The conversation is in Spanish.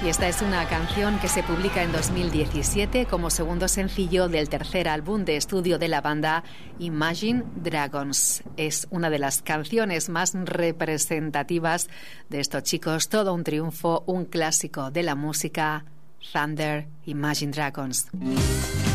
Y esta es una canción que se publica en 2017 como segundo sencillo del tercer álbum de estudio de la banda, Imagine Dragons. Es una de las canciones más representativas de estos chicos, todo un triunfo, un clásico de la música, Thunder, Imagine Dragons.